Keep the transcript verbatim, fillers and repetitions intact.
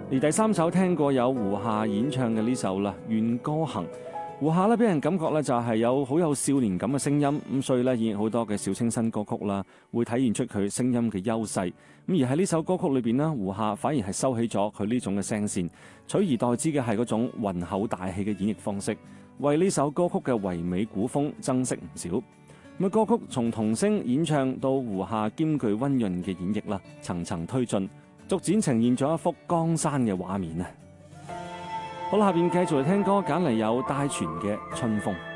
而第三首聽過有胡夏演唱嘅呢首啦，《願歌行》。胡夏咧俾人感覺咧就係有好有少年感嘅聲音，咁所以咧演繹好多嘅小清新歌曲啦，會體現出佢聲音嘅優勢。咁而喺呢首歌曲裏邊咧，胡夏反而係收起咗佢呢種嘅聲線，取而代之嘅係嗰種渾厚大氣嘅演繹方式，為呢首歌曲嘅唯美古風增色唔少。咁歌曲從童聲演唱到胡夏兼具溫潤嘅演繹啦，層層推進，逐漸呈現咗一幅江山嘅畫面啊！好啦，下邊繼續嚟聽歌，揀嚟有戴荃嘅《春風》。